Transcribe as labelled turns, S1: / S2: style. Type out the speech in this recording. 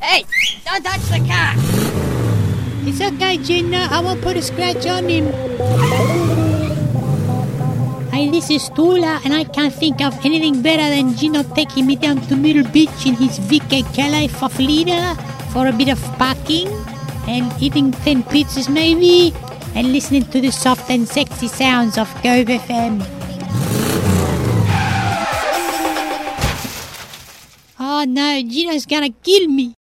S1: Hey, don't touch the car.
S2: It's okay, Gina. I won't put a scratch on him. Hey, this is Tula, and I can't think of anything better than Gino taking me down to Middle Beach in his VK Calais Faflida for a bit of parking and eating 10 pizzas maybe and listening to the soft and sexy sounds of Go FM. Oh no, Gino's gonna kill me.